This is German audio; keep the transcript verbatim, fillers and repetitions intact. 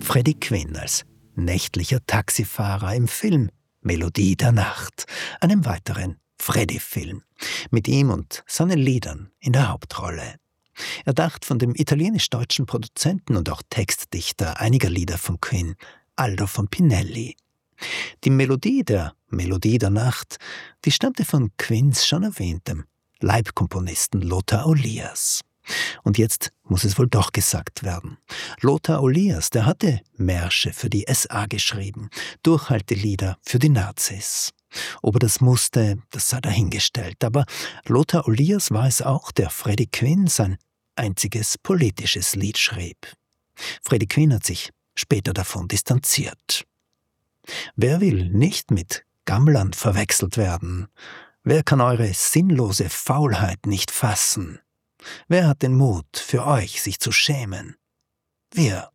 Freddie Quinn als nächtlicher Taxifahrer im Film Melodie der Nacht, einem weiteren Freddie-Film, mit ihm und seinen Liedern in der Hauptrolle. Erdacht von dem italienisch-deutschen Produzenten und auch Textdichter einiger Lieder von Quinn, Aldo von Pinelli. Die Melodie der Melodie der Nacht, die stammte von Quinns schon erwähntem Leibkomponisten Lothar Olias. Und jetzt muss es wohl doch gesagt werden. Lothar Olias, der hatte Märsche für die S A geschrieben, Durchhaltelieder für die Nazis. Ob er das musste, das sei dahingestellt. Aber Lothar Olias war es auch, der Freddie Quinn sein einziges politisches Lied schrieb. Freddie Quinn hat sich später davon distanziert. Wer will nicht mit Gammlern verwechselt werden? Wer kann eure sinnlose Faulheit nicht fassen? Wer hat den Mut, für euch sich zu schämen? Wir.